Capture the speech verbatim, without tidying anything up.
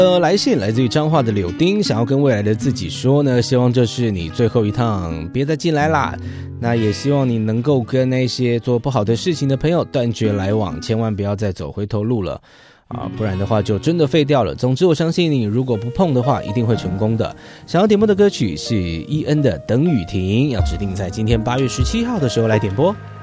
呃，来信来自于彰化的柳丁，想要跟未来的自己说呢，希望这是你最后一趟，别再进来啦。那也希望你能够跟那些做不好的事情的朋友断绝来往，千万不要再走回头路了啊，不然的话就真的废掉了。总之，我相信你如果不碰的话，一定会成功的。想要点播的歌曲是伊恩的《等雨停》，要指定在今天八月十七号的时候来点播。